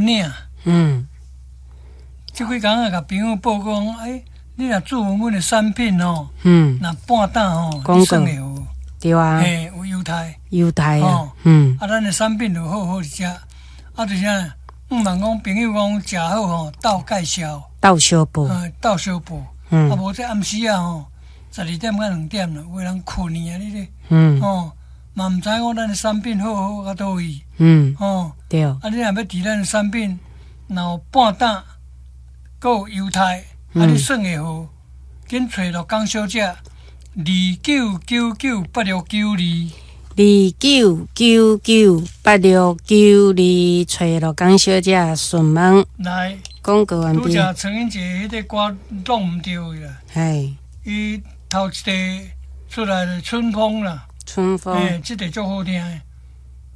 领。即几工啊，甲朋友报讲，你若注文阮的产品吼，若半打吼，你算会有。 对啊， 有优待。 优待啊， 咱的产品就好好食，就是啥，毋茫讲朋友讲食好吼，倒介绍， 倒小报， 倒小报，无这暗时啊吼，12点到2点啦，有人困去啊，你咧，嘛毋知讲咱的产品好好到倒位， 对， 你若要伫咱的产品，若有半打，阁有优待，你算会好，紧找着江小姐29998692。 29998692，找着江小姐询问。 来， 广告完毕。 拄则陈英杰迄个歌弄毋着伊啦。伊头一题出来的春风啦。 春风。 即个足好听的。